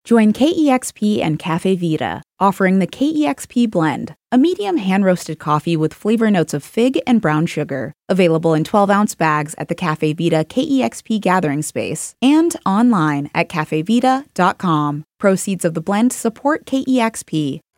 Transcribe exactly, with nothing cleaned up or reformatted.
Join K E X P and Cafe Vita, offering the K E X P Blend, a medium hand-roasted coffee with flavor notes of fig and brown sugar. Available in twelve-ounce bags at the Cafe Vita K E X P gathering space and online at cafe vita dot com. Proceeds of the blend support K E X P.